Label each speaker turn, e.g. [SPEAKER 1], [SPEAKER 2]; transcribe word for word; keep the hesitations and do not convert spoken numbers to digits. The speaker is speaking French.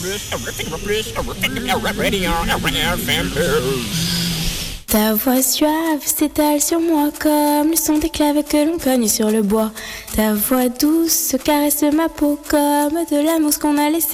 [SPEAKER 1] Ta voix suave s'étale sur moi comme le son des claves que l'on cogne sur le bois. Ta voix douce caresse ma peau comme de la mousse qu'on a laissée